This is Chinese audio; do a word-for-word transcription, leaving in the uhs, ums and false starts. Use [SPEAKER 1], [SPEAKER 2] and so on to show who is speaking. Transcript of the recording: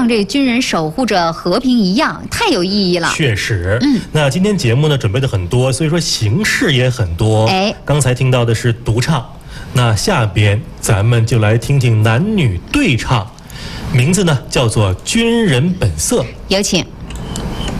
[SPEAKER 1] 像这军人守护着和平一样，太有意义了。
[SPEAKER 2] 确实，嗯，那今天节目呢准备的很多，所以说形式也很多。
[SPEAKER 1] 哎，
[SPEAKER 2] 刚才听到的是独唱，那下边咱们就来听听男女对唱，名字呢叫做《军人本色》，
[SPEAKER 1] 有请。